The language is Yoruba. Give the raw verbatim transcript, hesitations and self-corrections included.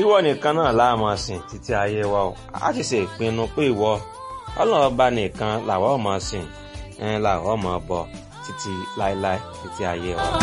ìwọ nìkan náà la máa sìn títí ayé wa o. A ti ṣe ìpinnu pé ìwọ Ọlọ́run ọba nìkan làwa ó máa sìn, ẹn làwa ó máa bọ títí láéláé títí ayé wa.